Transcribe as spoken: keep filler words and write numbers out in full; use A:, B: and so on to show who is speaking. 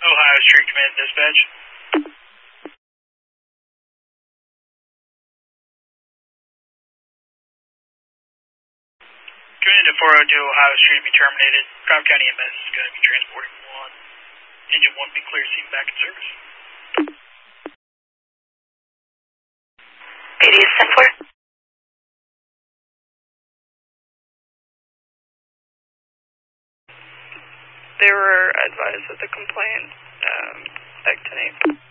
A: Ohio Street Command Dispatch. Coming into four oh two Ohio Street to be terminated. Cobb County M S is going to be transporting one. Engine one be clear, scene back in service.
B: P D is ten four. They were advised of the complaint um, back tonight.